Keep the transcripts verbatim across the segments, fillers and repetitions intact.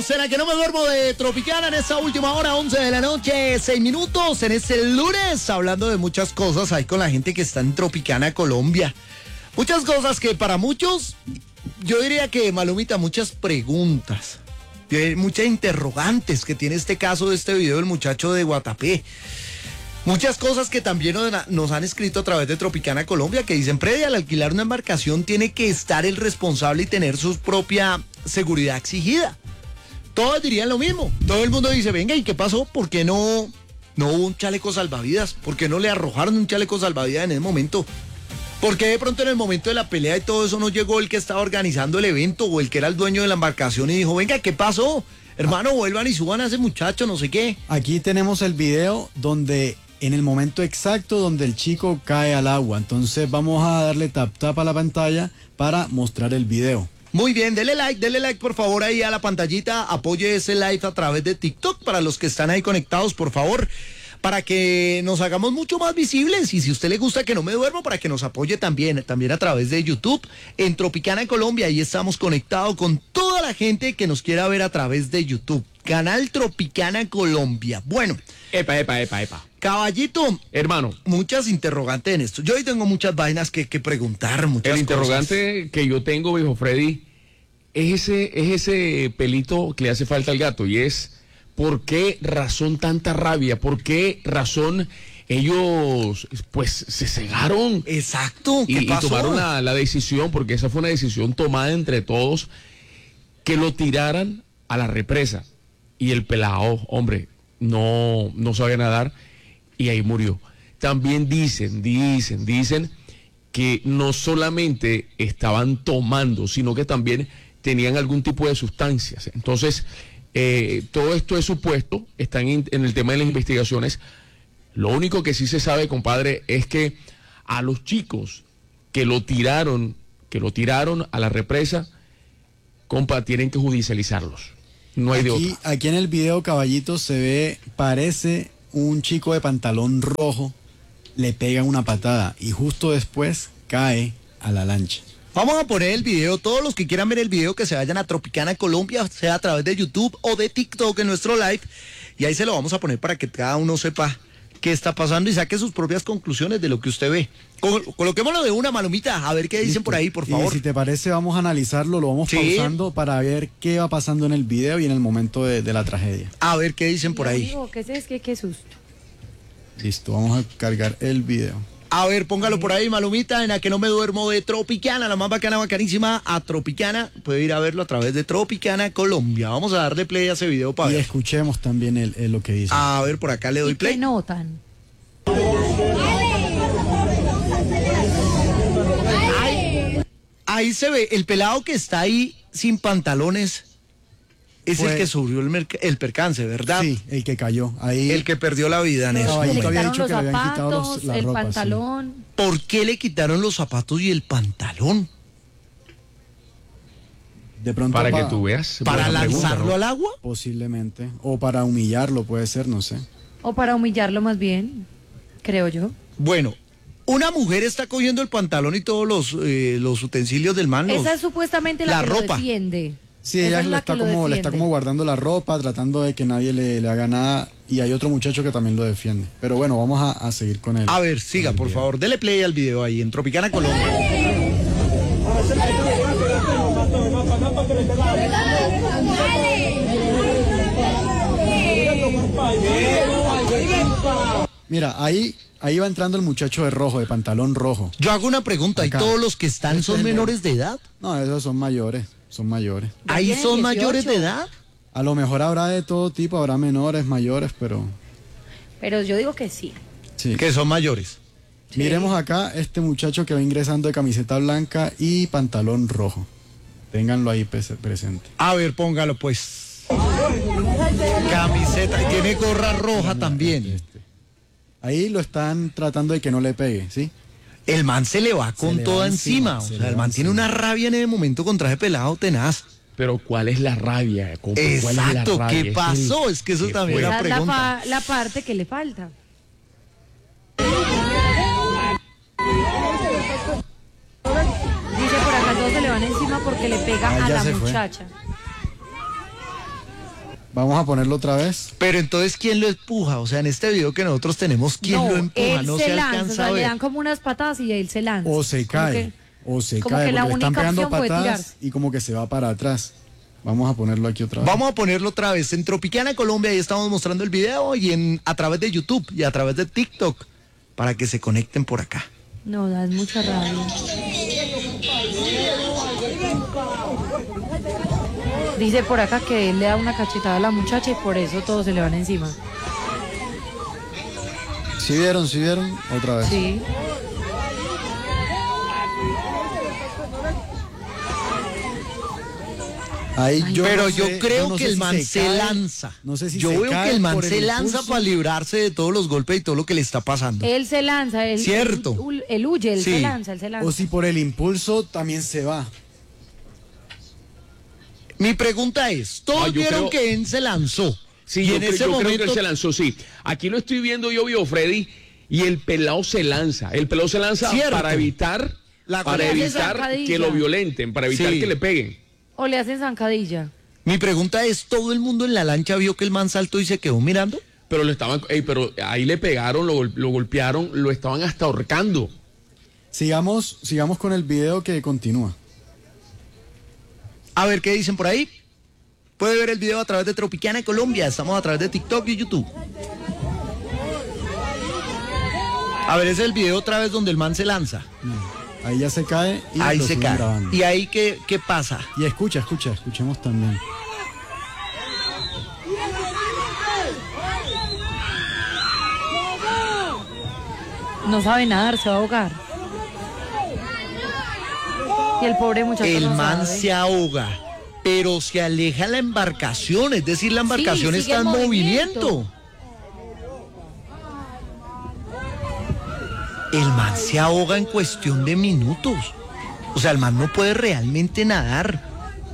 Seguimos en La Que No Me Duermo de Tropicana en esta última hora, once de la noche, seis minutos en este lunes, hablando de muchas cosas ahí con la gente que está en Tropicana, Colombia. Muchas cosas que para muchos, yo diría que, Malumita, muchas preguntas, muchas interrogantes que tiene este caso de este video del muchacho de Guatapé. Muchas cosas que también nos han escrito a través de Tropicana Colombia, que dicen, previa al alquilar una embarcación tiene que estar el responsable y tener su propia seguridad exigida. Todos dirían lo mismo. Todo el mundo dice, venga, ¿y qué pasó? ¿Por qué no, no hubo un chaleco salvavidas? ¿Por qué no le arrojaron un chaleco salvavidas en ese momento? ¿Por qué de pronto en el momento de la pelea y todo eso no llegó el que estaba organizando el evento o el que era el dueño de la embarcación y dijo, venga, ¿qué pasó? Hermano, vuelvan y suban a ese muchacho, no sé qué. Aquí tenemos el video donde, en el momento exacto donde el chico cae al agua. Entonces vamos a darle tap tap a la pantalla para mostrar el video. Muy bien, dele like, dele like por favor ahí a la pantallita, apoye ese live a través de TikTok para los que están ahí conectados, por favor, para que nos hagamos mucho más visibles, y si a usted le gusta Que No Me Duermo, para que nos apoye también, también a través de YouTube, en Tropicana Colombia, ahí estamos conectados con toda la gente que nos quiera ver a través de YouTube, canal Tropicana Colombia. Bueno. Epa, epa, epa, epa. Caballito, hermano, muchas interrogantes en esto. Yo hoy tengo muchas vainas que, que preguntar, muchas El interrogante cosas. que yo tengo, viejo Freddy, es ese, es ese pelito que le hace falta al gato, y es ¿por qué razón tanta rabia? ¿Por qué razón ellos pues se cegaron? Exacto, ¿qué y, pasó? y tomaron la, la decisión, porque esa fue una decisión tomada entre todos, que lo tiraran a la represa. Y el pelado, hombre, no, no sabía nadar y ahí murió. También dicen, dicen, dicen que no solamente estaban tomando, sino que también tenían algún tipo de sustancias. Entonces, eh, todo esto es supuesto, están en, en el tema de las investigaciones. Lo único que sí se sabe, compadre, es que a los chicos que lo tiraron, que lo tiraron a la represa, compa, tienen que judicializarlos. No hay aquí, de otra. Aquí en el video, caballito, se ve, parece un chico de pantalón rojo, le pega una patada y justo después cae a la lancha. Vamos a poner el video, todos los que quieran ver el video que se vayan a Tropicana Colombia, sea a través de YouTube o de TikTok en nuestro live, y ahí se lo vamos a poner para que cada uno sepa qué está pasando y saque sus propias conclusiones de lo que usted ve. Col coloquémoslo de una, Malumita, a ver qué dicen Listo. por ahí, por favor. Y si te parece, vamos a analizarlo, lo vamos sí. pausando para ver qué va pasando en el video y en el momento de, de la tragedia. A ver qué dicen por ahí. Amigo, ¿qué es que qué susto? Listo, vamos a cargar el video. A ver, póngalo por ahí, Malumita, en La Que No Me Duermo de Tropicana, la más bacana, bacanísima, a Tropicana. Puede ir a verlo a través de Tropicana Colombia. Vamos a darle play a ese video para y ver. escuchemos también el, el, lo que dice. A ver, por acá le doy ¿Y play. qué notan? Ahí, ahí se ve, el pelado que está ahí sin pantalones es Fue... el que sufrió el, el percance, ¿verdad? Sí, el que cayó. Ahí... El que perdió la vida en eso. Caballito Le había quitaron dicho los que le habían zapatos, quitado los, la el ropa, pantalón. sí. ¿Por qué le quitaron los zapatos y el pantalón? De pronto para pa... que tú veas. ¿Para lanzarlo pregunta, ¿no? al agua? Posiblemente. O para humillarlo, puede ser, no sé. O para humillarlo más bien, creo yo. Bueno, una mujer está cogiendo el pantalón y todos los, eh, los utensilios del man. Los... Esa es supuestamente la, la que ropa. lo defiende. Sí, Esa ella es le la está, que lo como, le está defiende. como guardando la ropa, tratando de que nadie le, le haga nada. Y hay otro muchacho que también lo defiende. Pero bueno, vamos a, a seguir con él. A ver, siga, por favor. Dele play al video ahí, en Tropicana Colombia. Mira, ahí, ahí va entrando el muchacho de rojo, de pantalón rojo. Yo hago una pregunta, ¿y Acá. todos los que están son menores de edad? No, esos son mayores, son mayores. Ya ¿Ahí tienen son dieciocho. mayores de edad? A lo mejor habrá de todo tipo, habrá menores, mayores, pero... Pero yo digo que sí. Sí. Que son mayores. Sí. Miremos acá este muchacho que va ingresando de camiseta blanca y pantalón rojo. Ténganlo ahí pres- presente. A ver, póngalo pues. Camiseta, tiene gorra roja también. Este. Ahí lo están tratando de que no le pegue, ¿sí? El man se le va con le toda va encima. encima, O se sea, le el va man tiene encima. una rabia en ese momento con traje pelado tenaz. Pero ¿cuál es la rabia, compa? ¿Cuál es la Exacto, rabia? ¿qué Es pasó? el- Es que eso ¿qué también fue? era Esa es la, pregunta. pa- la parte que le falta. Dice por acá, todos se le van encima porque le pega Ah, a ya la se fue. muchacha. Vamos a ponerlo otra vez. Pero entonces, ¿quién lo empuja? O sea, en este video que nosotros tenemos, ¿quién no, lo empuja? él No se, se lanza, o alcanza sea, a le ver. dan como unas patadas y él se lanza. O se Como cae. que- o se como cae. que la Porque le están única pegando opción fue patadas tirarse. y como que se va para atrás. Vamos a ponerlo aquí otra vez. Vamos a ponerlo otra vez en Tropicana Colombia, ahí estamos mostrando el video y en a través de YouTube y a través de TikTok para que se conecten por acá. No, da mucha rabia. Dice por acá que él le da una cachetada a la muchacha y por eso todos se le van encima. ¿Sí vieron? ¿Sí vieron? Otra vez. Sí. Ahí yo Pero no yo sé- creo no que sé el si man se, cae, lanza. No sé si yo se veo cae que el man por se lanza impulso. para librarse de todos los golpes y todo lo que le está pasando. Él se lanza, él, Cierto. Él, él huye, él Sí. se lanza, él se lanza. O si por el impulso también se va. Mi pregunta es, todos Ah, yo vieron creo- que él se lanzó. Sí, y yo, en cre- ese yo creo que momento él se lanzó, sí. Aquí lo estoy viendo yo, vio Freddy, y el pelado se lanza. El pelado se lanza Cierto. para evitar, La para hace evitar zancadilla. que lo violenten, para evitar Sí. que le peguen. O le hacen zancadilla. Mi pregunta es, ¿todo el mundo en la lancha vio que el man saltó y se quedó mirando? Pero lo estaban, ey, pero ahí le pegaron, lo, gol- lo golpearon, lo estaban hasta ahorcando. Sigamos, sigamos con el video que continúa. A ver qué dicen por ahí. Puede ver el video a través de Tropicana Colombia. Estamos a través de TikTok y YouTube. A ver, ese es el video otra vez donde el man se lanza. Ahí ya se cae y Ahí lo se siguen cae. grabando. ¿Y ahí qué, qué pasa? Y escucha, escucha, escuchemos también. No sabe nadar, se va a ahogar. Y el pobre muchacho El no man sabe. se ahoga, pero se aleja la embarcación. Es decir, la embarcación sigue está en en movimiento. movimiento. El man se ahoga en cuestión de minutos. O sea, el man no puede realmente nadar.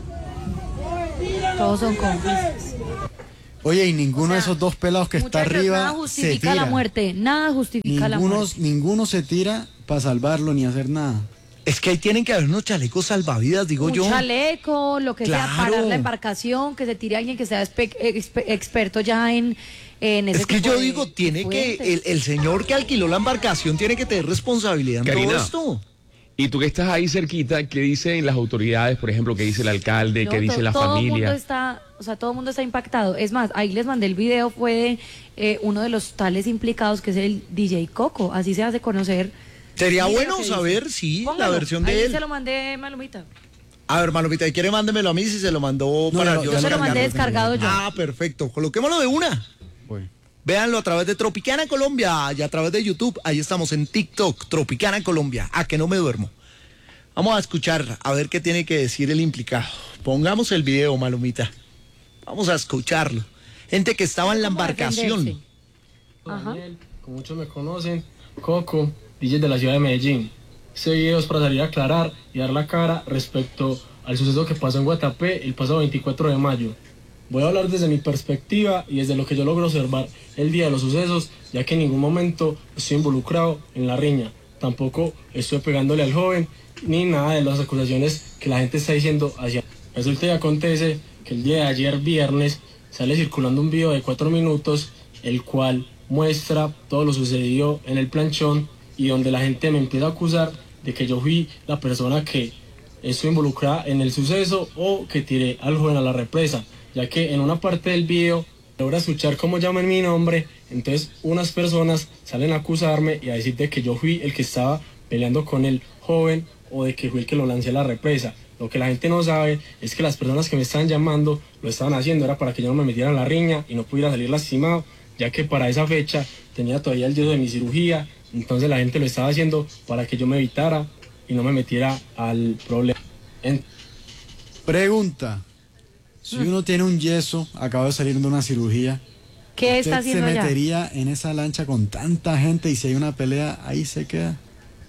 Todos son cómplices. Oye, y ninguno O sea, de esos dos pelados que está Muchachos, arriba nada se justifica tira. la muerte, nada justifica la Ninguno, muerte. ninguno se tira para salvarlo ni hacer nada. Es que ahí tienen que haber unos chalecos salvavidas, digo Un yo. chaleco, lo que sea, Claro. parar la embarcación, que se tire alguien que sea espe- expe- experto ya en, en ese Es que tipo yo de- digo, tiene de que, fuentes. el, el señor que alquiló la embarcación tiene que tener responsabilidad en Karina. todo esto. Y tú que estás ahí cerquita, ¿qué dicen las autoridades, por ejemplo, qué dice el alcalde, No, qué dice to- la todo el mundo familia? está, o sea, todo el mundo está impactado. Es más, ahí les mandé el video, fue de eh, uno de los tales implicados, que es el D J Coco, así se hace conocer. Sería Mira bueno lo que dice. saber, sí, la Póngalo, versión de ahí él. se lo mandé, Malumita. A ver, Malomita, si quiere mándemelo a mí si se lo mandó No, para no, yo ya Yo se lo mandé descargarlo. descargado yo. Ah, perfecto. Coloquémoslo de una. Pues. Véanlo a través de Tropicana Colombia y a través de YouTube. Ahí estamos en TikTok, Tropicana Colombia. A que no me duermo. Vamos a escuchar, a ver qué tiene que decir el implicado. Pongamos el video, Malumita. Vamos a escucharlo. Gente que estaba en la ¿Cómo embarcación. defenderse? Ajá. Daniel, como muchos me conocen, Coco, D J de la ciudad de Medellín. Este video es para salir a aclarar y dar la cara respecto al suceso que pasó en Guatapé el pasado veinticuatro de mayo. Voy a hablar desde mi perspectiva y desde lo que yo logro observar el día de los sucesos, ya que en ningún momento estoy involucrado en la riña. Tampoco estoy pegándole al joven, ni nada de las acusaciones que la gente está diciendo hacia. Resulta y acontece que el día de ayer, viernes, sale circulando un video de cuatro minutos, el cual muestra todo lo sucedido en el planchón y donde la gente me empieza a acusar de que yo fui la persona que estuvo involucrada en el suceso o que tiré al joven a la represa, ya que en una parte del video logra escuchar cómo llaman mi nombre, entonces unas personas salen a acusarme y a decir de que yo fui el que estaba peleando con el joven o de que fui el que lo lancé a la represa. Lo que la gente no sabe es que las personas que me estaban llamando lo estaban haciendo era para que yo no me metiera en la riña y no pudiera salir lastimado, ya que para esa fecha tenía todavía el dedo de mi cirugía, entonces la gente lo estaba haciendo para que yo me evitara y no me metiera al problema. En- Pregunta. Si uno tiene un yeso, acaba de salir de una cirugía, ¿Qué ¿usted está haciendo se ya? metería en esa lancha con tanta gente y si hay una pelea, ahí se queda?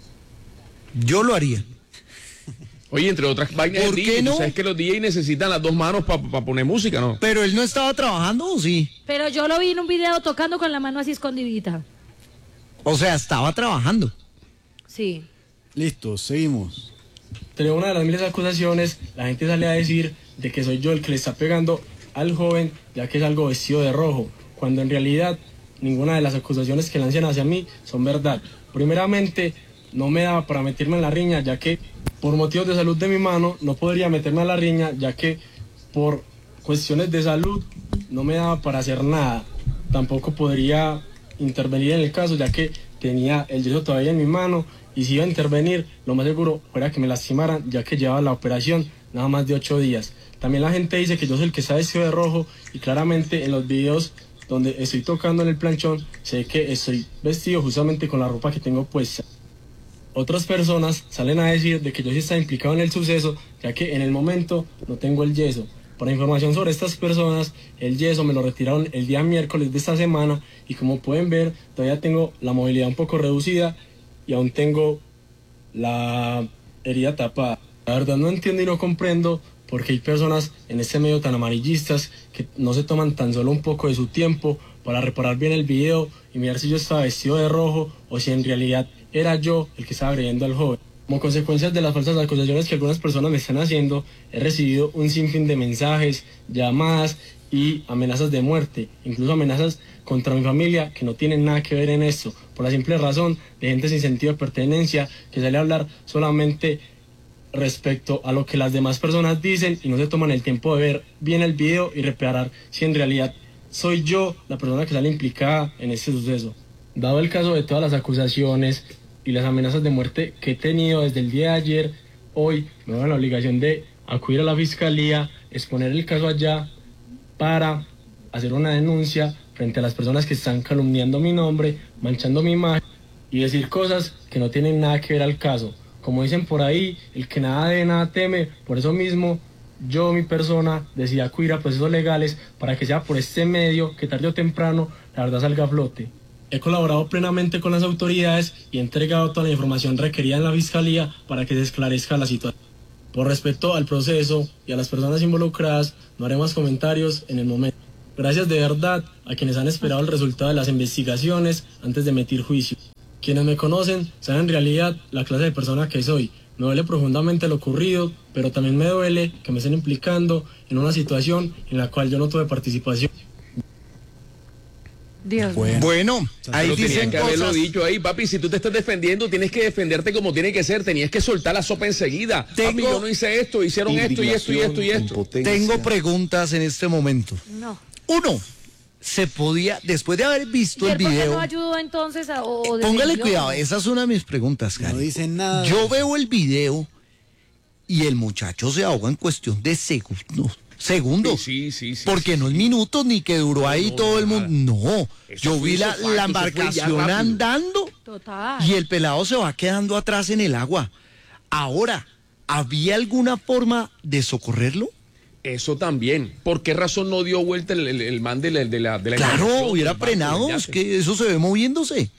Yo lo haría. Oye, entre otras vainas, ¿Por el qué D J, no? tú sabes que los D J necesitan las dos manos para poner música, ¿no? Pero él no estaba trabajando, ¿o sí? Pero yo lo vi en un video tocando con la mano así escondidita. O sea, estaba trabajando. Sí. Listo, seguimos. Entre una de las miles de acusaciones, la gente sale a decir de que soy yo el que le está pegando al joven, ya que es algo vestido de rojo, cuando en realidad ninguna de las acusaciones que lanzan hacia mí son verdad. Primeramente, no me daba para meterme en la riña, ya que por motivos de salud de mi mano no podría meterme a la riña, ya que por cuestiones de salud no me daba para hacer nada. Tampoco podría intervenir en el caso, ya que tenía el yeso todavía en mi mano, y si iba a intervenir, lo más seguro fuera que me lastimaran, ya que llevaba la operación nada más de ocho días. También la gente dice que yo soy el que está vestido de rojo, y claramente en los videos donde estoy tocando en el planchón, sé que estoy vestido justamente con la ropa que tengo puesta. Otras personas salen a decir de que yo sí estaba implicado en el suceso, ya que en el momento no tengo el yeso. Para información sobre estas personas, el yeso me lo retiraron el día miércoles de esta semana, y como pueden ver, todavía tengo la movilidad un poco reducida y aún tengo la herida tapada. La verdad no entiendo y no comprendo por qué hay personas en este medio tan amarillistas que no se toman tan solo un poco de su tiempo para reparar bien el video y mirar si yo estaba vestido de rojo o si en realidad era yo el que estaba agrediendo al joven. Como consecuencia de las falsas acusaciones que algunas personas me están haciendo, he recibido un sinfín de mensajes, llamadas y amenazas de muerte, incluso amenazas contra mi familia que no tienen nada que ver en esto, por la simple razón de gente sin sentido de pertenencia que sale a hablar solamente respecto a lo que las demás personas dicen y no se toman el tiempo de ver bien el video y reparar si en realidad soy yo la persona que sale implicada en este suceso. Dado el caso de todas las acusaciones y las amenazas de muerte que he tenido desde el día de ayer, hoy me veo en la obligación de acudir a la fiscalía, exponer el caso allá para hacer una denuncia frente a las personas que están calumniando mi nombre, manchando mi imagen y decir cosas que no tienen nada que ver al caso. Como dicen por ahí, el que nada debe, nada teme. Por eso mismo, yo, mi persona, decidí acudir a procesos legales para que sea por este medio que tarde o temprano la verdad salga a flote. He colaborado plenamente con las autoridades y he entregado toda la información requerida en la fiscalía para que se esclarezca la situación. Por respeto al proceso y a las personas involucradas, no haré más comentarios en el momento. Gracias de verdad a quienes han esperado el resultado de las investigaciones antes de emitir juicio. Quienes me conocen saben en realidad la clase de persona que soy. Me duele profundamente lo ocurrido, pero también me duele que me estén implicando en una situación en la cual yo no tuve participación. Dios. Bueno, bueno ahí Pero dicen tenía que haberlo cosas. dicho ahí, papi. Si tú te estás defendiendo, tienes que defenderte como tiene que ser. Tenías que soltar la sopa enseguida. Tengo- Papi, yo no hice esto, hicieron esto y esto y esto y esto. Tengo preguntas en este momento. No. Uno, se podía, después de haber visto ¿Y el él por qué video, no ayudó entonces a, o, o póngale decidió? cuidado, esa es una de mis preguntas, Cari. No dicen nada. Yo veo el video y el muchacho se ahoga en cuestión de segundos. Segundos. Sí, sí, sí. Porque sí, no es sí. minutos ni que duró ahí no, todo el nada. mundo. No, Eso yo fue vi la, eso, Paco, la eso fue ya embarcación rápido. andando Total. y el pelado se va quedando atrás en el agua. Ahora, ¿había alguna forma de socorrerlo? Eso también. ¿Por qué razón no dio vuelta el, el, el man de la, de la, de la Claro, embarcación, hubiera del barco, frenado, del es yate? que eso se ve moviéndose.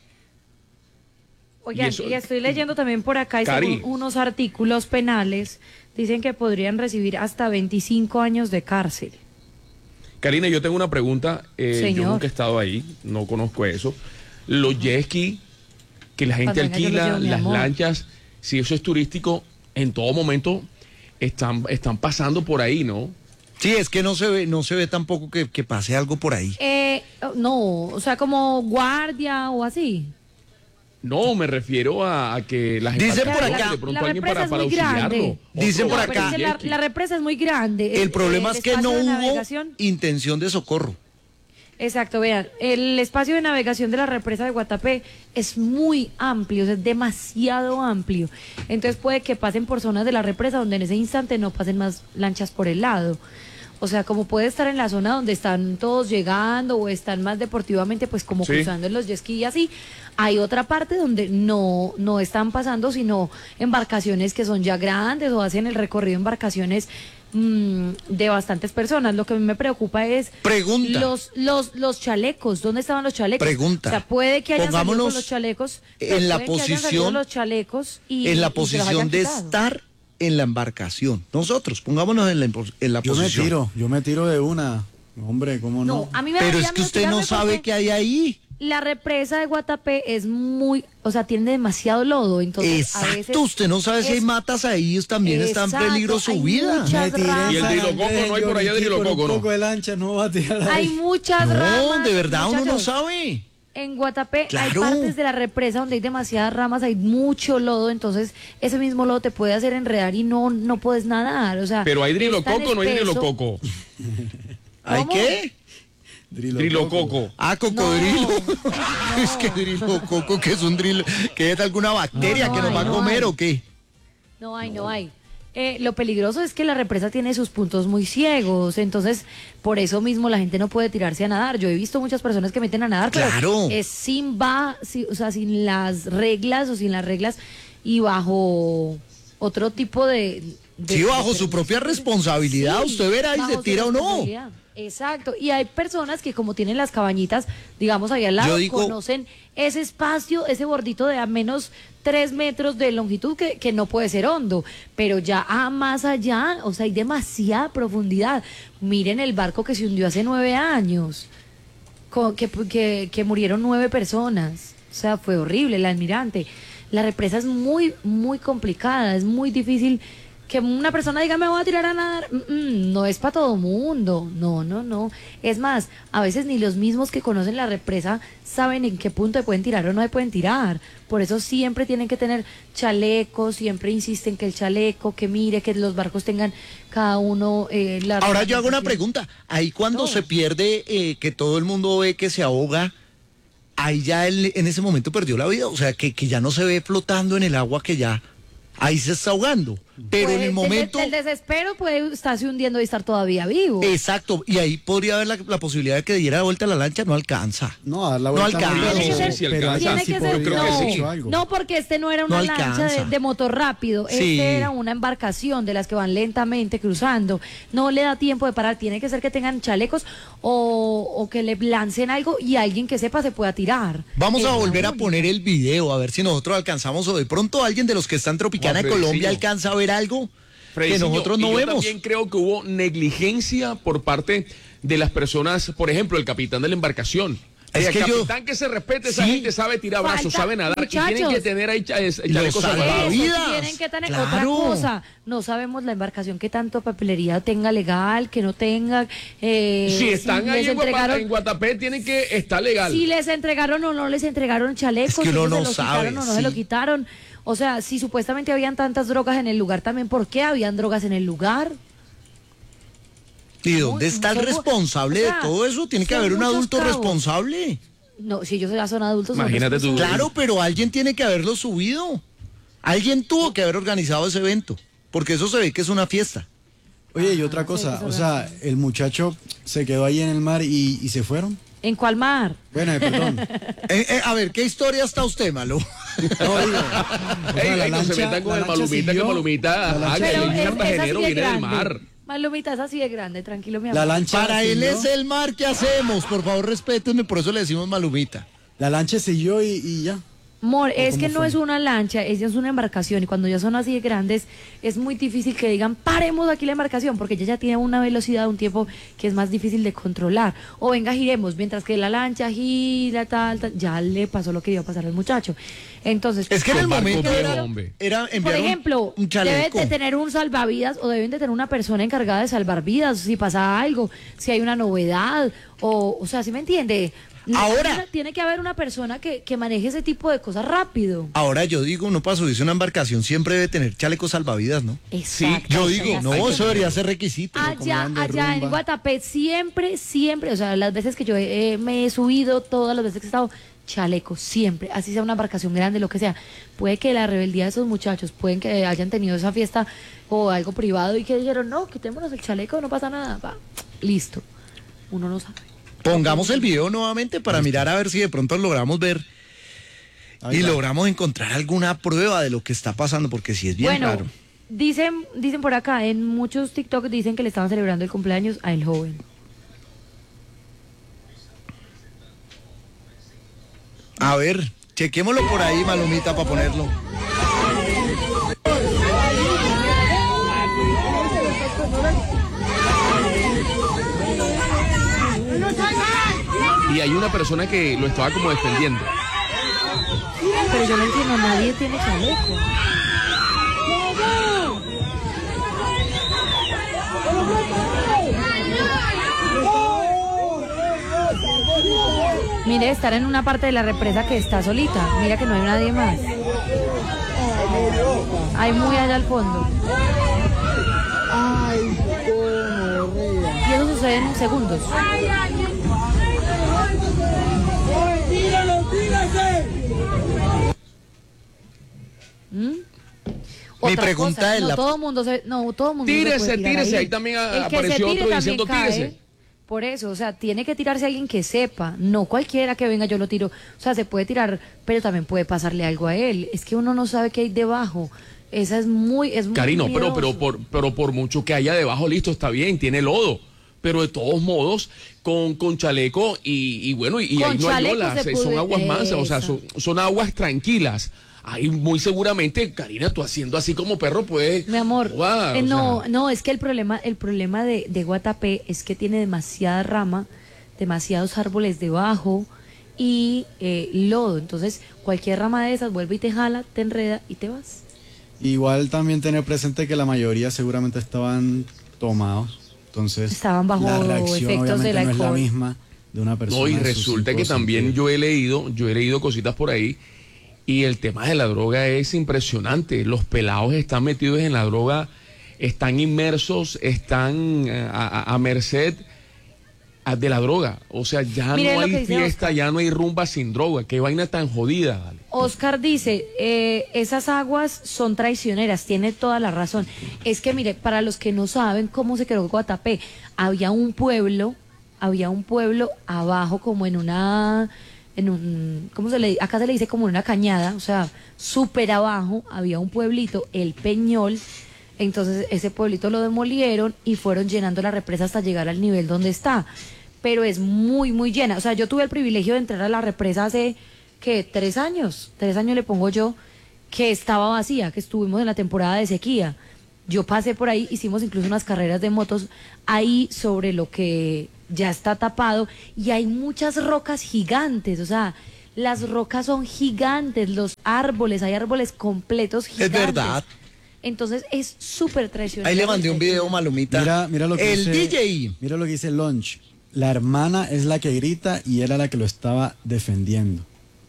Oigan, Y eso- y estoy leyendo también por acá, y Cari. según unos artículos penales, dicen que podrían recibir hasta veinticinco años de cárcel. Karina, yo tengo una pregunta. eh, yo Señor. nunca he estado ahí, no conozco eso. Los jet ski que la gente Cuando venga, yo los alquila, llevo, mi las amor. lanchas, si eso es turístico, en todo momento están, están pasando por ahí, ¿no? Sí, es que no se ve, no se ve tampoco que, que pase algo por ahí. Eh, no, o sea, como guardia o así. No, me refiero a, a que las Dicen por embarcaciones, acá, de pronto la alguien represa para, es para muy grande. auxiliarlo. Dicen Otro por barco Pero es acá. que de la, jet ski. la represa es muy grande. El problema el es que espacio no de hubo navegación- intención de socorro. Exacto, vean, el espacio de navegación de la represa de Guatapé es muy amplio, o sea, es demasiado amplio. Entonces puede que pasen por zonas de la represa donde en ese instante no pasen más lanchas por el lado. O sea, como puede estar en la zona donde están todos llegando o están más deportivamente, pues como Sí. cruzando en los jet ski y así. Hay otra parte donde no, no están pasando, sino embarcaciones que son ya grandes o hacen el recorrido embarcaciones mm, de bastantes personas. Lo que a mí me preocupa es Pregunta. los, los, los chalecos. ¿Dónde estaban los chalecos? Pregunta. O sea, puede que hayan salido Pongámonos con los chalecos. pero en la puede que hayan salido posición- los chalecos y, en la y se los posición hayan de quitado. estar en la embarcación. Nosotros, pongámonos en la, impo- en la Yo me posición. tiro, yo me tiro de una. Hombre, ¿cómo no? No, a mí me Pero daría es que miedo usted no tirarme sabe porque- qué hay ahí. La represa de Guatapé es muy, o sea, tiene demasiado lodo, entonces a veces Exacto, usted no sabe si hay es- matas ahí, también está en Exacto, peligro su hay vida. muchas Me tiré en ramas. Y el San drilococo, Andrés, no hay por allá Yoriquí, drilococo, con ¿no? un poco de lancha, no va a tirar Hay ahí. muchas No, ramas. de verdad uno no muchachos. sabe. En Guatapé Claro. hay partes de la represa donde hay demasiadas ramas, hay mucho lodo, entonces ese mismo lodo te puede hacer enredar y no, no puedes nadar. O sea, Pero hay es tan drilococo o no hay espeso. drilococo. ¿Hay ¿Cómo? qué? Drilococo. Ah, cocodrilo. No, Es que drilo coco, que es un drilo, que es alguna bacteria No, no que nos hay, va a no comer hay. o qué. No hay, no hay. Eh, lo peligroso es que la represa tiene sus puntos muy ciegos, entonces por eso mismo la gente no puede tirarse a nadar. Yo he visto muchas personas que meten a nadar, pero Claro. es sin va, si- o sea, sin las reglas o sin las reglas y bajo otro tipo de... de- Sí, de bajo su permiso. propia responsabilidad, Sí, usted verá y bajo se su tira o no. responsabilidad. Exacto, y hay personas que como tienen las cabañitas, digamos, ahí al lado, Yo digo- conocen ese espacio, ese bordito de a menos tres metros de longitud que, que no puede ser hondo, pero ya a más allá, o sea, hay demasiada profundidad. Miren el barco que se hundió hace nueve años, co- que, que, que murieron nueve personas, o sea, fue horrible, el almirante. La represa es muy, muy complicada, es muy difícil que una persona diga me voy a tirar a nadar. Mm, mm, no es para todo mundo, no, no, no. Es más, a veces ni los mismos que conocen la represa saben en qué punto se pueden tirar o no se pueden tirar. Por eso siempre tienen que tener chalecos, siempre insisten que el chaleco, que mire, que los barcos tengan cada uno eh, la Ahora yo hago una reglamentación. pregunta. Ahí cuando No. se pierde, eh, que todo el mundo ve que se ahoga, ahí ya él en ese momento perdió la vida. O sea, que, que ya no se ve flotando en el agua, que ya ahí se está ahogando. Pero Pues, en el del- momento... del desespero puede estarse hundiendo y estar todavía vivo. Exacto, y ahí podría haber la, la posibilidad de que diera de vuelta la lancha, no alcanza. No, a dar la No vuelta alcanza. muy Tiene que lejos, ser- sí pero alcanza. allá Tiene sí que ser, podría creo que haber sí. hecho algo. no, porque este no era una No lancha de, alcanza. de motor rápido, Sí. este era una embarcación de las que van lentamente cruzando. No le da tiempo de parar, tiene que ser que tengan chalecos o, o que le lancen algo y alguien que sepa se pueda tirar. Vamos Es a la volver a única. poner el video, a ver si nosotros alcanzamos o de pronto alguien de los que están en Tropicana No, de Colombia Frediciño. alcanza a ver algo que Frediciño, nosotros y no yo vemos. también creo que hubo negligencia por parte de las personas, por ejemplo, el capitán de la embarcación. Es el que yo- capitán que se respete, esa Sí. gente sabe tirar brazos, Falta- sabe nadar y muchachos. tienen que tener ahí cha- es- Los chalecos salvavidas. salvados. Vidas. Tienen que tener Claro. otra cosa. No sabemos la embarcación que tanto papelería tenga legal, que no tenga. eh, Si están les ahí en, Guapa- entregaron- en Guatapé, tienen que estar legal. Si les entregaron o no les entregaron chalecos, Es que si uno ellos no se los sabe, quitaron o no sí. se lo quitaron. O sea, si supuestamente habían tantas drogas en el lugar, también, ¿por qué habían drogas en el lugar? ¿Y dónde está el son mu- responsable o sea, de todo eso? Tiene que son haber un muchos adulto cabos. responsable. No, si ellos ya son adultos. son Imagínate tú. responsables. Claro, pero alguien tiene que haberlo subido. Alguien tuvo que haber organizado ese evento, porque eso se ve que es una fiesta. Oye, y Ah, otra sí, cosa, eso o es sea, verdad. el muchacho se quedó ahí en el mar y, y se fueron. ¿En cuál mar? Bueno, eh, perdón. Eh, eh, a ver, ¿qué historia está usted, Malo? No, digo, o sea, Ey, la ey, no se lancha- metan con la el lancha Malumita, que siguió, Malumita, la ajá, lancha que Pero el siguió. es, cartagenero es así de viene del grande. mar. Malumita es así de grande, tranquilo, mi amor. La lancha Para él siguió, es el mar que hacemos. Por favor, respétenme, por eso le decimos Malumita. la lancha siguió y, y ya. Amor, es cómo que no fue? es una lancha, es, es una embarcación y cuando ya son así de grandes es muy difícil que digan paremos aquí la embarcación porque ella ya tiene una velocidad, un tiempo que es más difícil de controlar. O venga, giremos, mientras que la lancha gira, tal, tal, ya le pasó lo que iba a pasar al muchacho. Entonces, Es que en el Con barco momento viejo, era, hombre. era por enviar un- ejemplo, un, deben chaleco. de tener un salvavidas o deben de tener una persona encargada de salvar vidas si pasa algo, si hay una novedad, o, o sea, ¿sí me entiende? Ahora- Tiene que haber una persona que, que maneje ese tipo de cosas rápido. Ahora yo digo, uno para subirse a una embarcación siempre debe tener chalecos salvavidas, ¿no? Exacto. Yo o sea, digo, ya no, está. eso debería ser requisito. Allá, comunidad de allá en rumba. Guatapé siempre, siempre, o sea, las veces que yo he- me he subido, todas las veces que he estado, chaleco, siempre, así sea una embarcación grande, lo que sea. Puede que la rebeldía de esos muchachos, pueden que hayan tenido esa fiesta o algo privado y que dijeron, no, quitémonos el chaleco, no pasa nada, va, listo. Uno no sabe. Pongamos el video nuevamente para mirar a ver si de pronto logramos ver Ahí y va. logramos encontrar alguna prueba de lo que está pasando, porque sí es bien bueno, raro. dicen, dicen por acá, en muchos TikTok dicen que le estaban celebrando el cumpleaños a el joven. A ver, chequémoslo por ahí, Malumita, para ponerlo. Y y hay una persona que lo estaba como defendiendo. Pero yo no entiendo, nadie tiene chaleco. Mire, estar en una parte de la represa que está solita. Mira que no hay nadie más. Hay muy allá al fondo. Y eso sucede en segundos. ¿Mm? Mi Otra pregunta cosa, es no la... todo mundo se, no todo mundo se Tírese, puede tirar tírese, ahí. ahí también a- El que apareció se tire otro también diciendo, cae. tírese. Por eso, o sea, tiene que tirarse alguien que sepa, no cualquiera que venga yo lo tiro. O sea, se puede tirar, pero también puede pasarle algo a él. Es que uno no sabe qué hay debajo. Esa es muy, es muy Karino, pero, pero, miedoso. por, pero por mucho que haya debajo, listo, está bien, tiene lodo. Pero de todos modos, con, con chaleco y, y bueno, y, y Con ahí no hay chaleco olas, se eh, son puede- aguas mansas, o sea, Eso. son, son aguas tranquilas. Ahí muy seguramente, Karina, tú haciendo así como perro puedes... Mi amor, Guau, eh, o no, sea, no, es que el problema, el problema de, de Guatapé es que tiene demasiada rama, demasiados árboles debajo y eh, lodo. Entonces, cualquier rama de esas vuelve y te jala, te enreda y te vas. Igual también tener presente que la mayoría seguramente estaban tomados. Entonces, Estaban bajo la reacción efectos obviamente del no es la alcohol. misma de una persona. no, y de sus resulta que cinco también sentidos. yo he leído, yo he leído cositas por ahí, y el tema de la droga es impresionante. Los pelados están metidos en la droga, están inmersos, están eh, a, a- a merced a- de la droga. O sea, ya Mire no lo que hay dice fiesta, Oscar. ya no hay rumba sin droga. Qué vaina tan jodida, vale. Oscar dice, eh, esas aguas son traicioneras, tiene toda la razón. Es que mire, para los que no saben cómo se creó Guatapé, había un pueblo, había un pueblo abajo como en una, en un, ¿cómo se le dice? Acá se le dice como en una cañada, o sea, súper abajo había un pueblito, el Peñol. Entonces ese pueblito lo demolieron y fueron llenando la represa hasta llegar al nivel donde está. Pero es muy, muy llena. O sea, yo tuve el privilegio de entrar a la represa hace, ¿qué? Tres años. Tres años le pongo yo, que estaba vacía, que estuvimos en la temporada de sequía. Yo pasé por ahí, hicimos incluso unas carreras de motos ahí sobre lo que ya está tapado. Y hay muchas rocas gigantes, o sea... Las rocas son gigantes, los árboles, hay árboles completos gigantes. Es verdad. Entonces es súper traicionero. Ahí le mandé un video, Malumita. Mira, mira lo que El dice, D J. Mira lo que dice Launch. La hermana es la que grita y era la que lo estaba defendiendo.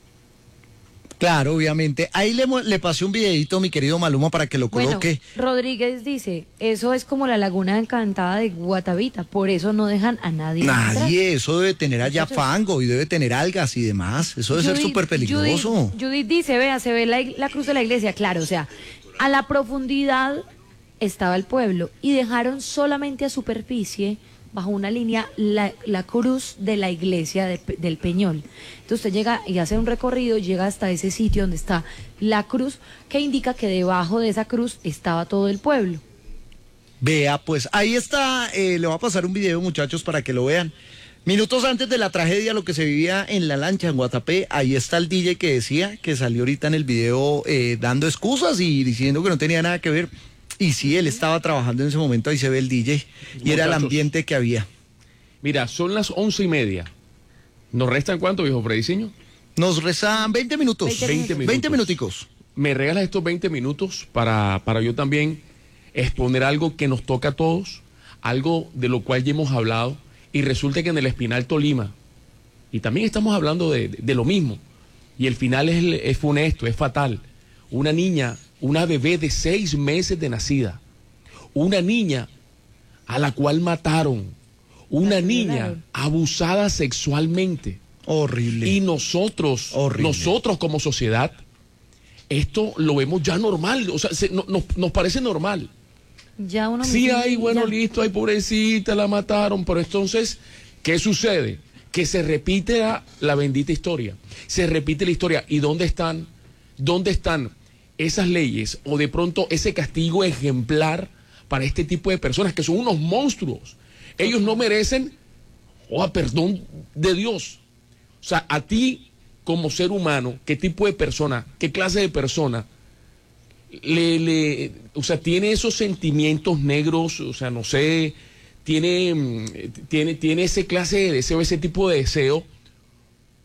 Claro, obviamente. Ahí le, mo- le pasé un videito, mi querido Maluma, para que lo Bueno, coloque. Rodríguez dice, eso es como la laguna encantada de Guatavita, por eso no dejan a nadie entrar. Nadie, eso debe tener allá Muchachos. fango y debe tener algas y demás. Eso debe ser Judith- súper peligroso. Judith, Judith dice, vea, se ve la, ig- la cruz de la iglesia, claro, o sea, a la profundidad estaba el pueblo y dejaron solamente a superficie, bajo una línea, la, la cruz de la iglesia de Pe- del Peñol. Entonces usted llega y hace un recorrido, llega hasta ese sitio donde está la cruz, que indica que debajo de esa cruz estaba todo el pueblo. Vea, pues ahí está. Eh, le voy a pasar un video, muchachos, para que lo vean. Minutos antes de la tragedia, lo que se vivía en la lancha en Guatapé, ahí está el D J que decía, que salió ahorita en el video eh, dando excusas y diciendo que no tenía nada que ver. Y sí, él estaba trabajando en ese momento, ahí se ve el D J. Y era el Muchachos. ambiente que había. Mira, son las once y media. ¿Nos restan cuánto, viejo Frediciño? Nos rezan veinte minutos. veinte veinte minutos. veinte minuticos. ¿Me regalas estos veinte minutos para, para yo también exponer algo que nos toca a todos, algo de lo cual ya hemos hablado, y resulta que en el Espinal Tolima, y también estamos hablando de, de- de lo mismo, y el final es, es funesto, es fatal. Una niña, una bebé de seis meses de nacida, una niña a la cual mataron, una La niña violaron. abusada sexualmente. Horrible. Y nosotros, Horrible. nosotros como sociedad, esto lo vemos ya normal, o sea, se- no- nos, nos parece normal. Ya uno Sí mismo- hay, bueno, ya. listo, hay pobrecita, la mataron, pero entonces, ¿qué sucede? Que se repite la, la bendita historia, se repite la historia. ¿Y dónde están? ¿Dónde están esas leyes o de pronto ese castigo ejemplar para este tipo de personas que son unos monstruos? Ellos no merecen, oh, perdón de Dios. O sea, a ti como ser humano, ¿qué tipo de persona, qué clase de persona le, le, o sea, tiene esos sentimientos negros, o sea, no sé, tiene, mm, tiene, tiene ese clase de deseo, ese tipo de deseo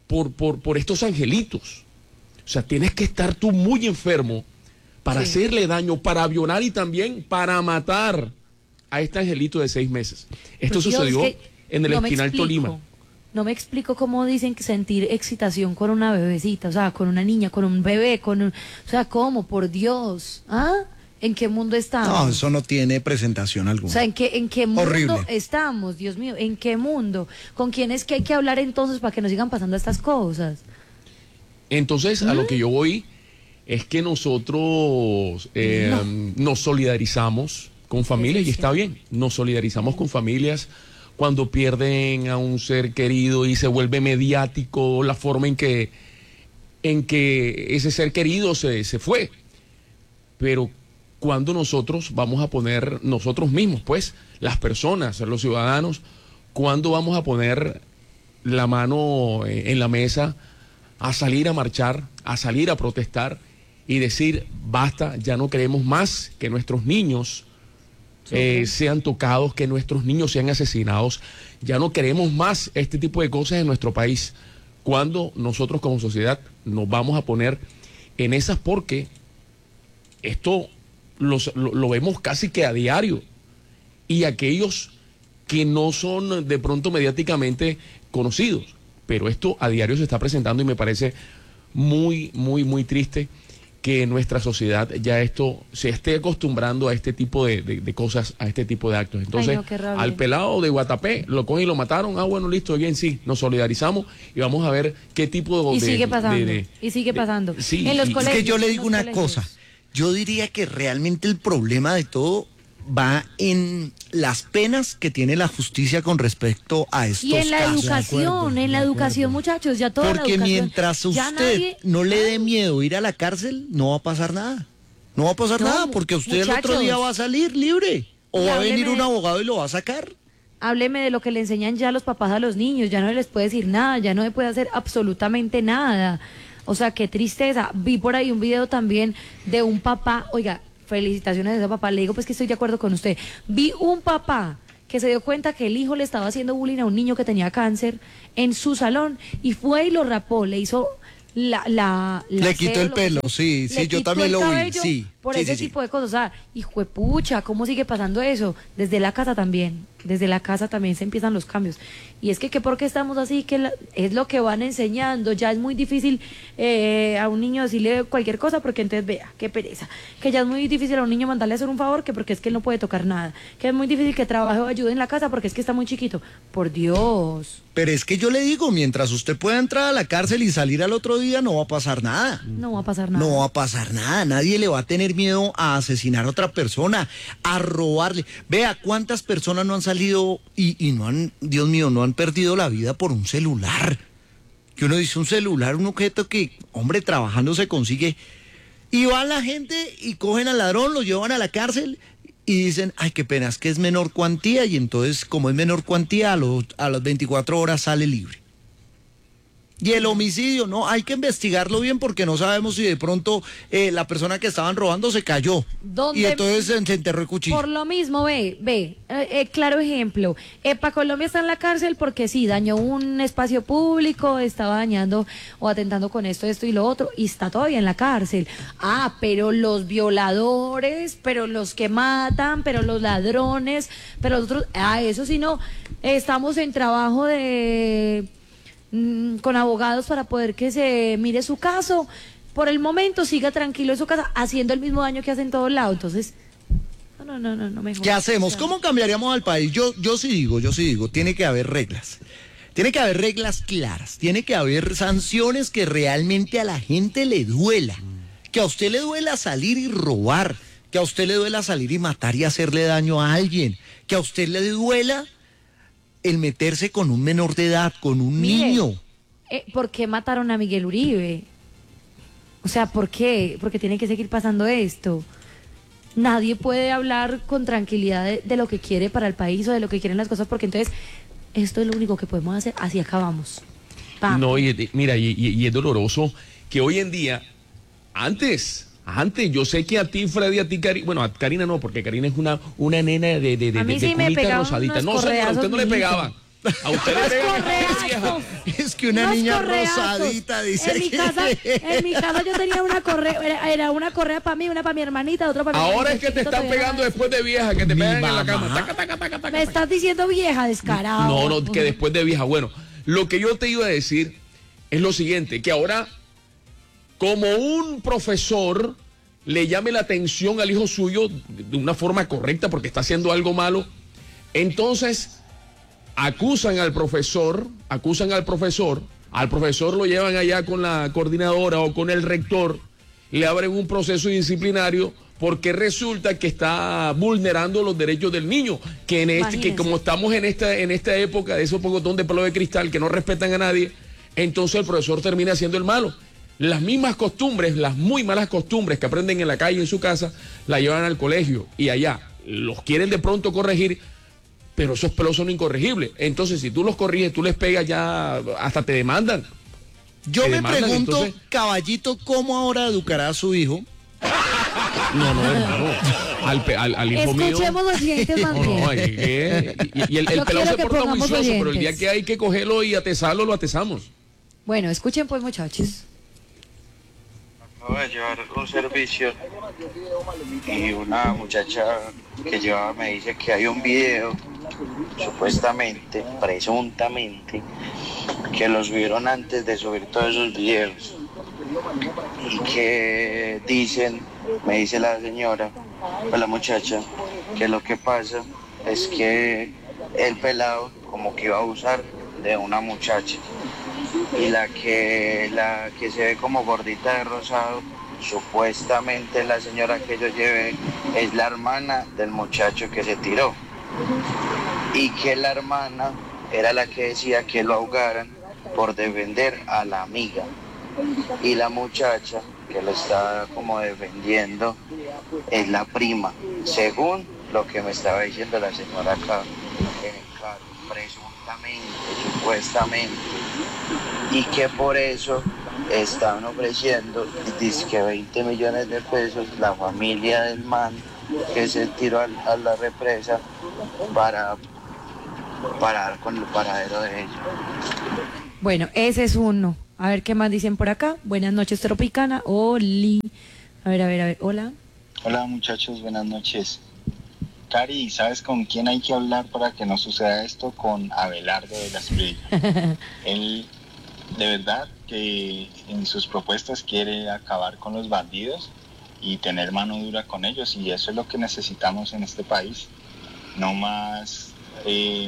por, por, por estos angelitos. O sea, tienes que estar tú muy enfermo para sí. hacerle daño, para violar y también para matar a este angelito de seis meses. Esto pues sucedió Dios, en el no Espinal Tolima. No me explico cómo dicen que sentir excitación con una bebecita, o sea, con una niña, con un bebé, con un... O sea, ¿cómo? Por Dios. ¿Ah? ¿En qué mundo estamos? No, eso no tiene presentación alguna. O sea, ¿en qué, en qué mundo Horrible. estamos? Dios mío, ¿en qué mundo? ¿Con quién es que hay que hablar entonces para que nos sigan pasando estas cosas? Entonces, ¿Mm? a lo que yo voy es que nosotros eh, no. nos solidarizamos con familias y está bien, nos solidarizamos con familias cuando pierden a un ser querido y se vuelve mediático la forma en que, en que ese ser querido se, se fue. Pero cuando nosotros vamos a poner, nosotros mismos, pues, las personas, los ciudadanos, cuando vamos a poner la mano en la mesa a salir a marchar, a salir a protestar y decir, basta, ya no queremos más que nuestros niños Eh, sean tocados, que nuestros niños sean asesinados. Ya no queremos más este tipo de cosas en nuestro país. Cuando nosotros como sociedad nos vamos a poner en esas, porque esto los, lo, lo vemos casi que a diario. Y aquellos que no son de pronto mediáticamente conocidos, pero esto a diario se está presentando y me parece muy, muy, muy triste que nuestra sociedad ya esto se esté acostumbrando a este tipo de, de, de cosas, a este tipo de actos. Entonces, Ay, no, al pelado de Guatapé lo cogen y lo mataron. Ah, bueno, listo, bien, sí, nos solidarizamos y vamos a ver qué tipo de... Y sigue pasando, de, de, y sigue pasando. De, sí, en los y, colegios, es que yo le digo una colegios. cosa, yo diría que realmente el problema de todo va en las penas que tiene la justicia con respecto a estos Y en la casos. educación, en la educación, muchachos, ya toda Porque la educación. mientras ya usted nadie- no le dé miedo ir a la cárcel, no va a pasar nada. No va a pasar No, nada, porque usted el otro muchachos. día va a salir libre. O Y va a venir hábleme un de- abogado y lo va a sacar. Hábleme de lo que le enseñan ya los papás a los niños, ya no les puede decir nada, ya no le puede hacer absolutamente nada. O sea, qué tristeza. Vi por ahí un video también de un papá, oiga, felicitaciones a ese papá, le digo pues que estoy de acuerdo con usted. Vi un papá que se dio cuenta que el hijo le estaba haciendo bullying a un niño que tenía cáncer en su salón y fue y lo rapó, le hizo la... la, la Le quitó cero, el lo que pelo, sea. sí, sí, Le yo quitó también el lo vi, cabello sí, Por sí, ese sí, sí. tipo de cosas, o sea, hijo de pucha, ¿cómo sigue pasando eso? Desde la casa también, desde la casa también se empiezan los cambios. Y es que, que ¿por qué estamos así? Que la- es lo que van enseñando, ya es muy difícil eh, a un niño decirle cualquier cosa porque entonces vea, qué pereza. Que ya es muy difícil a un niño mandarle a hacer un favor que porque es que él no puede tocar nada. Que es muy difícil que trabaje o ayude en la casa porque es que está muy chiquito. Por Dios. Pero es que yo le digo, mientras usted pueda entrar a la cárcel y salir al otro día, no va a pasar nada. No va a pasar nada. No va a pasar nada, nadie le va a tener miedo a asesinar a otra persona, a robarle. Vea cuántas personas no han salido y, y no han, Dios mío, no han perdido la vida por un celular. Que uno dice un celular, un objeto que, hombre, trabajando se consigue. Y va la gente y cogen al ladrón, lo llevan a la cárcel y dicen, ay, qué pena, es que es menor cuantía. Y entonces, como es menor cuantía, a, los, a las veinticuatro horas sale libre. Y el homicidio, no, hay que investigarlo bien porque no sabemos si de pronto eh, la persona que estaban robando se cayó. ¿Dónde- Y entonces se, se enterró el cuchillo. Por lo mismo, ve, ve, eh, eh, claro ejemplo, Epa Colombia está en la cárcel porque sí, dañó un espacio público, estaba dañando o atentando con esto, esto y lo otro, y está todavía en la cárcel. Ah, pero los violadores, pero los que matan, pero los ladrones, pero los otros, ah, eso sí no, estamos en trabajo de... mm, con abogados para poder que se mire su caso. Por el momento siga tranquilo en su casa haciendo el mismo daño que hace en todos lados. Entonces, no, no, no, no, no mejor. ¿Qué hacemos? ¿Cómo cambiaríamos al país? Yo, yo sí digo, yo sí digo, tiene que haber reglas. Tiene que haber reglas claras, tiene que haber sanciones que realmente a la gente le duela. Que a usted le duela salir y robar, que a usted le duela salir y matar y hacerle daño a alguien, que a usted le duela el meterse con un menor de edad, con un Mire, niño. eh, ¿por qué mataron a Miguel Uribe? O sea, ¿por qué? Porque tiene que seguir pasando esto. Nadie puede hablar con tranquilidad de, de lo que quiere para el país o de lo que quieren las cosas, porque entonces esto es lo único que podemos hacer, así acabamos. Pam. No, y, y- mira, y, y- y es doloroso que hoy en día, antes, antes, yo sé que a ti, Freddy, a ti, Karina, bueno, a Karina no, porque Karina es una, una nena de, de, de, A mí de sí me cunita pegaban rosadita. unos No, señora, correazos, usted no le mijito. pegaba. A usted le pegan correazos. vieja. Es que una Unos niña correazos. rosadita dice En mi que- casa, en mi casa yo tenía una correa, era, era una correa para mí, una para mi hermanita, otra para mi Ahora hermanita es que te chiquito, están todavía pegando no- después de vieja, que te Mi pegan en la mamá. cama. Taca, taca, taca, taca, Me taca. estás diciendo vieja, descarado. No, no, que después de vieja. Bueno, lo que yo te iba a decir es lo siguiente, que ahora, como un profesor le llame la atención al hijo suyo de una forma correcta porque está haciendo algo malo, entonces acusan al profesor, acusan al profesor, al profesor lo llevan allá con la coordinadora o con el rector, le abren un proceso disciplinario porque resulta que está vulnerando los derechos del niño, que en este, que Imagínense. como estamos en esta, en esta época de esos pocotón de pelo de cristal que no respetan a nadie, entonces el profesor termina siendo el malo. Las mismas costumbres, las muy malas costumbres que aprenden en la calle, en su casa, la llevan al colegio y allá los quieren de pronto corregir, pero esos pelos son incorregibles. Entonces, si tú los corriges, tú les pegas, ya hasta te demandan. Yo Te me demandan, pregunto, entonces- caballito, ¿cómo ahora educará a su hijo? No, no, hermano. Al, pe- al, al hijo mío. Escuchemos oyentes más No, bien. no, hay que- y, y el, el Yo pelado quiero se que porta pongamos juicioso, pero el día oyentes. que hay que cogerlo y atesarlo, lo atesamos. Bueno, escuchen pues, muchachos. Acabo de llevar un servicio y una muchacha que llevaba me dice que hay un video, supuestamente, presuntamente, que lo subieron antes de subir todos esos videos. Y que dicen, me dice la señora, o la muchacha, que lo que pasa es que el pelado como que iba a abusar de una muchacha. Y la que la que se ve como gordita de rosado, supuestamente la señora que yo llevé es la hermana del muchacho que se tiró. Y que la hermana era la que decía que lo ahogaran por defender a la amiga. Y la muchacha que lo está como defendiendo es la prima, según lo que me estaba diciendo la señora acá en el carro, presuntamente, supuestamente. Y que por eso estaban ofreciendo dizque veinte millones de pesos la familia del man que se tiró a, a la represa para parar con el paradero de ella. Bueno, ese es uno. A ver qué más dicen por acá. Buenas noches, Tropicana. Oli. A ver, a ver, a ver. Hola. Hola muchachos, buenas noches. Cari, ¿sabes con quién hay que hablar para que no suceda esto? Con Abelardo de la Espriella. Él, de verdad, que en sus propuestas quiere acabar con los bandidos y tener mano dura con ellos, y eso es lo que necesitamos en este país. No más eh,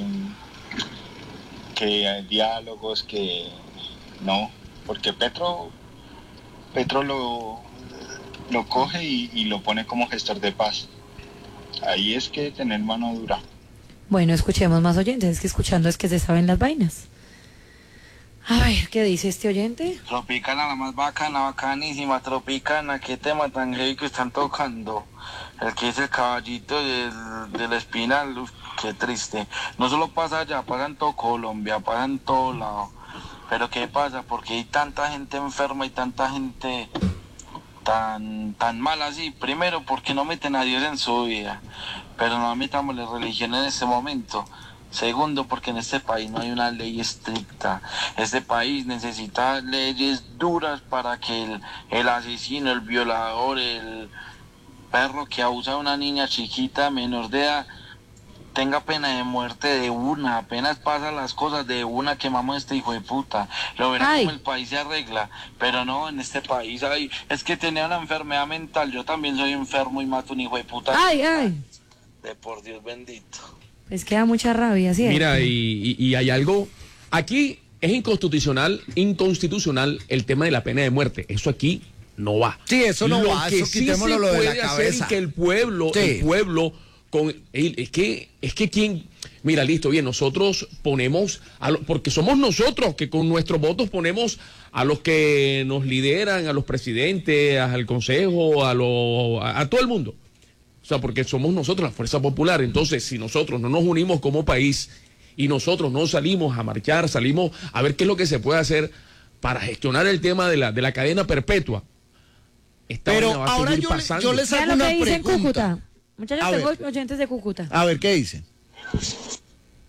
que diálogos, que no, porque Petro, Petro lo, lo coge y, y lo pone como gestor de paz. Ahí es que tener mano dura. Bueno, escuchemos más oyentes. Es que escuchando es que se saben las vainas. A ver, ¿qué dice este oyente? Tropicana, la más bacana, bacanísima, Tropicana, qué tema tan heavy que están tocando. El que es el caballito del, del Espinal, uf, qué triste. No solo pasa allá, pasa en todo Colombia, pasa en todo lado. Pero ¿qué pasa? Porque hay tanta gente enferma y tanta gente tan, tan mala así. Primero, porque no meten a Dios en su vida, pero no metamos la religión en este momento. Segundo, porque en este país no hay una ley estricta. Este país necesita leyes duras para que el, el asesino, el violador, el perro que abusa de una niña chiquita, menor de edad, tenga pena de muerte de una. Apenas pasan las cosas de una, quemamos a este hijo de puta. Lo verán Ay. como el país se arregla. Pero no, en este país hay, es que tenía una enfermedad mental. Yo también soy enfermo y mato un hijo de puta. Ay, ay. De por Dios bendito. Pues queda mucha rabia, ¿sí? Mira, y, y- y hay algo. Aquí es inconstitucional, inconstitucional el tema de la pena de muerte. Eso aquí no va. Sí, eso no lo va, que eso sí quitémoslo se lo de la puede hacer cabeza. y que el pueblo, Sí. el pueblo, con ey, es que, es que quien, mira, listo, bien, nosotros ponemos, a lo- porque somos nosotros que con nuestros votos ponemos a los que nos lideran, a los presidentes, al consejo, a, lo, a, a todo el mundo. O sea, porque somos nosotros la fuerza popular. Entonces, si nosotros no nos unimos como país y nosotros no salimos a marchar, salimos a ver qué es lo que se puede hacer para gestionar el tema de la, de la cadena perpetua, esta Pero vaina va a ahora seguir yo le- pasando. yo les Vean hago lo una que dice en pregunta. Cúcuta. Muchachos, A tengo ver. oyentes de Cúcuta. A ver, ¿qué dicen?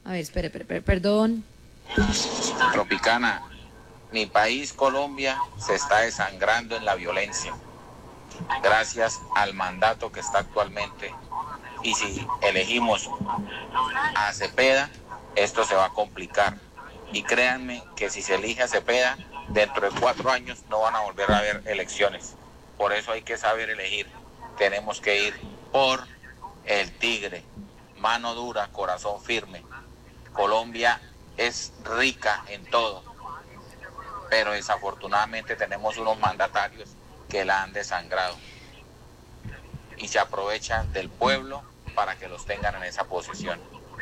A ver, espere, espere, espere, perdón. Tropicana, mi país, Colombia, se está desangrando en la violencia, gracias al mandato que está actualmente. Y si elegimos a Cepeda, esto se va a complicar. Y créanme que si se elige a Cepeda, dentro de cuatro años no van a volver a haber elecciones. Por eso hay que saber elegir. Tenemos que ir por el tigre, mano dura, corazón firme. Colombia es rica en todo, pero desafortunadamente tenemos unos mandatarios que la han desangrado y se aprovechan del pueblo para que los tengan en esa posición.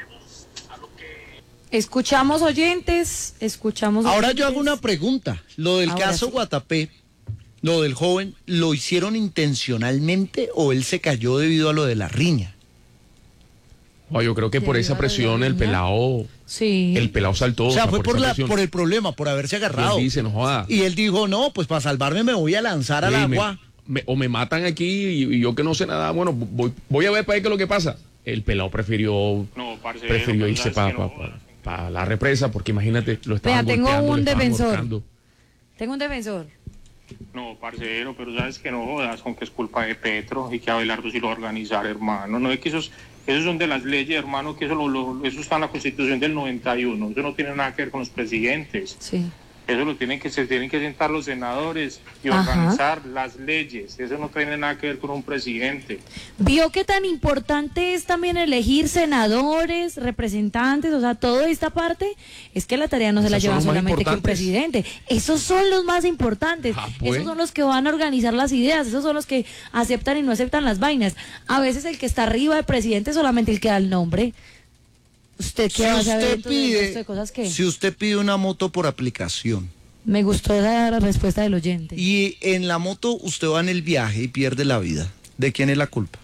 Escuchamos oyentes, escuchamos Ahora oyentes. yo hago una pregunta. Lo del Ahora caso sí. Guatapé, lo del joven, ¿lo hicieron intencionalmente o él se cayó debido a lo de la riña? Oh, yo creo que por esa presión el pelado, Sí. el pelado saltó. O sea, fue por, esa la, presión. por el problema, por haberse Y él agarrado. dice, no joda. Y él dijo, no, pues para salvarme me voy a lanzar al Sí, me- agua. me- o me matan aquí y, y yo que no sé nada, bueno, voy, voy a ver para ver qué es lo que pasa. El pelado prefirió, No, parcero, prefirió pero irse sabes para que no, pa, pa la represa, porque imagínate, lo estaban Vea, tengo golpeando, un lo estaban defensor. ahorcando. Tengo un defensor. No, parcero, pero sabes que no jodas con que es culpa de Petro y que Abelardo sí lo va a organizar, hermano. No es que esos, esos son de las leyes, hermano, que eso, lo, lo- eso está en la Constitución del noventa y uno. Eso no tiene nada que ver con los presidentes. Sí. Eso lo tienen que se tienen que sentar los senadores y Ajá. organizar las leyes. Eso no tiene nada que ver con un presidente. ¿Vio qué tan importante es también elegir senadores, representantes, o sea, toda esta parte? Es que la tarea no se la Esos son lleva los más solamente que un importantes. presidente. Esos son los más importantes. Ah, pues. Esos son los que van a organizar las ideas. Esos son los que aceptan y no aceptan las vainas. A veces el que está arriba del presidente es solamente el que da el nombre. ¿Usted Si qué va a saber usted, entonces del resto pide, de cosas que? si usted pide una moto por aplicación Me gustó esa respuesta del oyente. y en la moto usted va en el viaje y pierde la vida, ¿de quién es la culpa?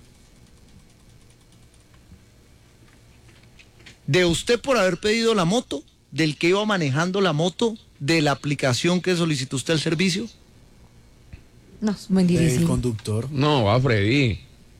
¿De usted por haber pedido la moto? ¿Del que iba manejando la moto? ¿De la aplicación que solicitó usted el servicio? No, es muy El difícil. conductor. No, va Freddy.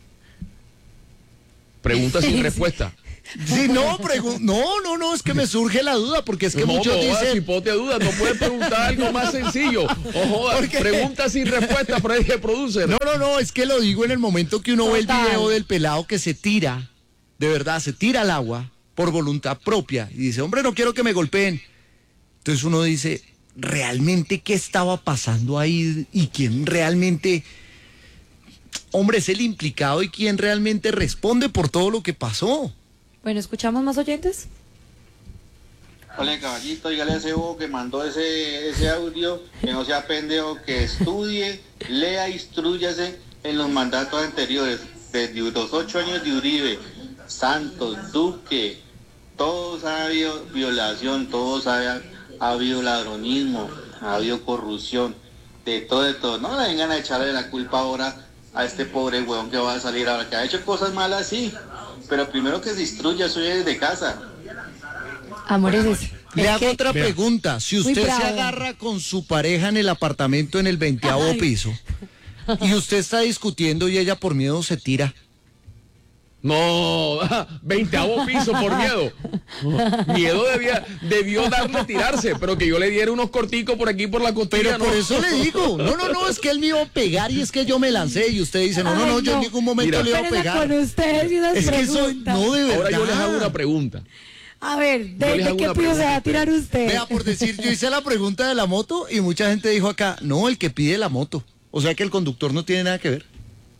Pregunta sin respuesta. Sí, no, pregu- no, no, no, es que me surge la duda, porque es que no, muchos no, dicen... si pote a duda, no puedes preguntar algo más sencillo. Ojo, ¿Por qué? pregunta sin respuesta, Freddy, el producer. No, no, no, es que lo digo en el momento que uno ve el Total. video del pelado que se tira, de verdad, se tira al agua por voluntad propia y dice, hombre, no quiero que me golpeen. Entonces uno dice, ¿realmente qué estaba pasando ahí? ¿Y quién realmente, hombre, es el implicado y quién realmente responde por todo lo que pasó? Bueno, ¿escuchamos más oyentes? Hola caballito, dígale a ese bobo que mandó ese, ese audio, que no sea pendejo, que estudie, lea, instrúyase en los mandatos anteriores, desde los ocho años de Uribe, Santos, Duque, todos ha habido violación, todos ha, ha habido ladronismo, ha habido corrupción, de todo, de todo. No le vengan a echarle la culpa ahora a este pobre huevón que va a salir ahora, que ha hecho cosas malas, sí, pero primero que se instruya, eso ya desde casa. Amores, es, Le es hago que- otra Vea. pregunta. Si Muy usted se bravo. agarra con su pareja en el apartamento en el veinteavo Ay. piso y usted está discutiendo y ella por miedo se tira, No, veinteavo piso por miedo. Miedo debía, debió darle a tirarse, pero que yo le diera unos corticos por aquí por la costilla. pero por no. eso le digo, no, no, no, es que él me iba a pegar y es que yo me lancé y usted dice, no, no, no, Ay, yo en no. ningún momento Mira. le iba a Espérense pegar. con ustedes y unas Es que eso, preguntas. no, de verdad. Ahora yo les hago una pregunta. A ver, Yo ¿de, les de hago qué una piso se va pregunta a tirar usted? Vea, por decir, yo hice la pregunta de la moto y mucha gente dijo acá, no, el que pide la moto. O sea que el conductor no tiene nada que ver.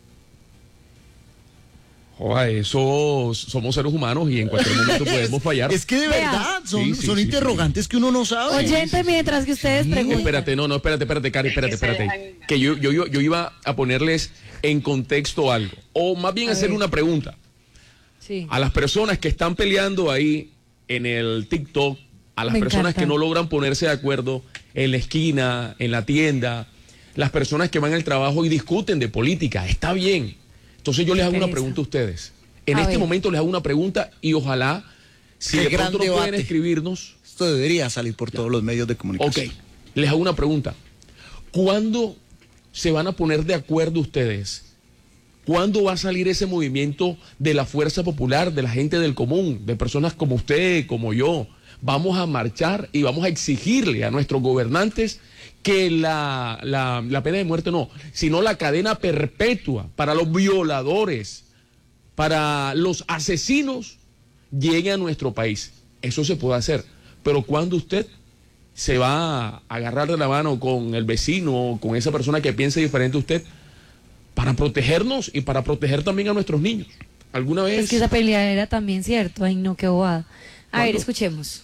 Joder, eso somos seres humanos y en cualquier momento podemos fallar. Es que de Vea. verdad, son, Sí, sí, son sí, interrogantes que uno no sabe. Oyente, mientras que ustedes preguntan. Espérate, no, no, espérate, espérate, Cari, espérate, espérate. Que yo, yo, yo, yo iba a ponerles en contexto algo. O más bien A hacer ver. una pregunta. Sí. A las personas que están peleando ahí en el TikTok, a las Me personas encanta. que no logran ponerse de acuerdo en la esquina, en la tienda, las personas que van al trabajo y discuten de política, está bien. Entonces yo les Qué hago una pereza. pregunta a ustedes. En A este ver. momento les hago una pregunta y ojalá, si Qué de gran pronto no pueden debate. escribirnos, Esto debería salir por todos los medios de ok, comunicación. les hago una pregunta. ¿Cuándo se van a poner de acuerdo ustedes ¿Cuándo va a salir ese movimiento de la fuerza popular, de la gente del común, de personas como usted, como yo? Vamos a marchar y vamos a exigirle a nuestros gobernantes que la, la, la pena de muerte no, sino la cadena perpetua para los violadores, para los asesinos, llegue a nuestro país. Eso se puede hacer. Pero cuando usted se va a agarrar de la mano con el vecino, con esa persona que piensa diferente a usted, para protegernos y para proteger también a nuestros niños. ¿Alguna vez? Es que esa pelea era también cierto. Ay, no, qué bobada. A ver, escuchemos.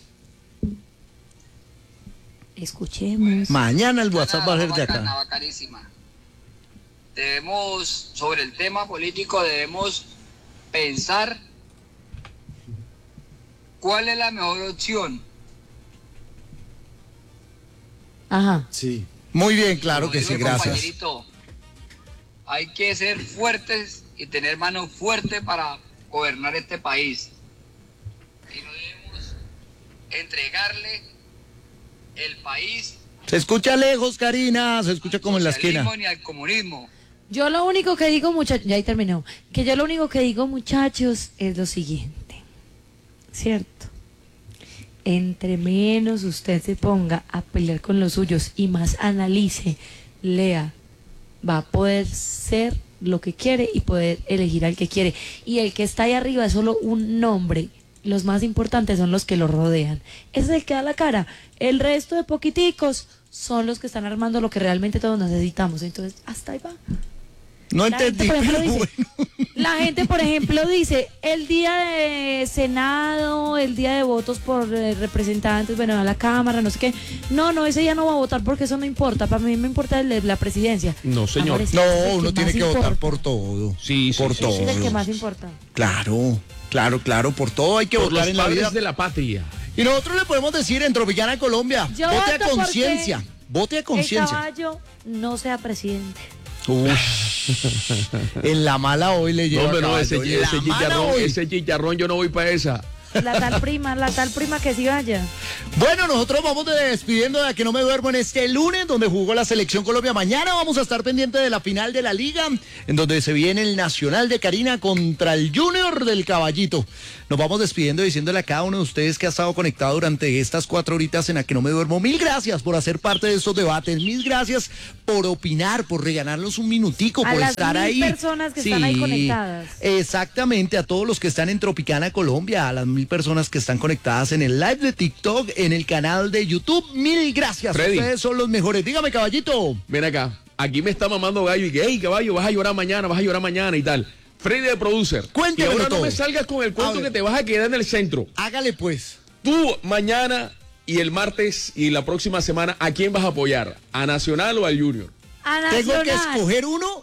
Escuchemos. Mañana el WhatsApp va a ser de acá. Bacana, bacanísima. Debemos, sobre el tema político, debemos pensar cuál es la mejor opción. Ajá. Sí. Muy bien, claro Como que dijo sí, el gracias. compañerito, hay que ser fuertes y tener manos fuertes para gobernar este país. Y no debemos entregarle el país Se escucha lejos, Karina, se escucha como en la esquina. socialismo ni al comunismo. Yo lo único que digo, muchachos, ya ahí terminó, que yo lo único que digo, muchachos, es lo siguiente, ¿cierto? Entre menos usted se ponga a pelear con los suyos y más analice, lea, va a poder ser lo que quiere y poder elegir al que quiere. Y el que está ahí arriba es solo un nombre. Los más importantes son los que lo rodean. Ese es el que da la cara. El resto de poquiticos son los que están armando lo que realmente todos necesitamos. Entonces, hasta ahí va. No La gente, entendí, por ejemplo, pero dice, bueno. la gente, por ejemplo, dice, el día de Senado, el día de votos por eh, representantes, bueno, a la Cámara, no sé qué. No, no, ese día no va a votar porque eso no importa. Para mí me importa el de la presidencia. No, señor. Amores, No, ese es el uno tiene más que votar importa. por todo. Sí, sí, por sí, todo. Ese es el que más importa. Claro, claro, claro, por todo hay que Por votar los en la padres vida. de la patria. Y nosotros le podemos decir en Tropicana Colombia, Yo vote a voto porque conciencia, vote a El conciencia. caballo no sea presidente. Ush, en la mala hoy le No, lleva hombre, no, caballo, ese, en la ese mala chicharrón, hoy. ese chicharrón yo no voy para esa. La tal prima, la tal prima que sí vaya. Bueno, nosotros vamos despidiendo de A Que No Me Duermo en este lunes, donde jugó la Selección Colombia. Mañana vamos a estar pendientes de la final de la Liga, en donde se viene el Nacional de Karina contra el Junior del Caballito. Nos vamos despidiendo diciéndole a cada uno de ustedes que ha estado conectado durante estas cuatro horitas en A Que No Me Duermo. Mil gracias por hacer parte de estos debates. Mil gracias por opinar, por regalarnos un minutico, A por las estar mil ahí. personas que están ahí conectadas. Exactamente, a todos los que están en Tropicana Colombia, a las mil personas que están conectadas en el live de TikTok, en el canal de YouTube. Mil gracias. Freddy. Ustedes son los mejores. Dígame, caballito. Ven acá, aquí me está mamando gallo y que, hey, caballo, vas a llorar mañana, vas a llorar mañana y tal. Freddy de Producer. Cuéntemelo Y ahora no todo. me salgas con el A cuento ver. que te vas a quedar en el centro. Hágale pues. Tú mañana y el martes y la próxima semana, ¿a quién vas a apoyar? ¿A Nacional o al Junior? A Tengo que Nacional. escoger uno